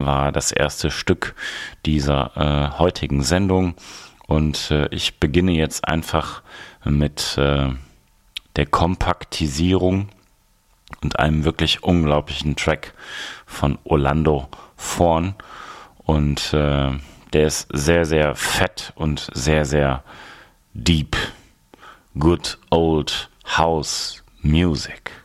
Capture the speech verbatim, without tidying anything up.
war das erste Stück dieser äh, heutigen Sendung. Und äh, ich beginne jetzt einfach mit äh, der Kompaktisierung und einem wirklich unglaublichen Track von Orlando Thorn. Und äh, der ist sehr, sehr fett und sehr, sehr deep. Good old house music.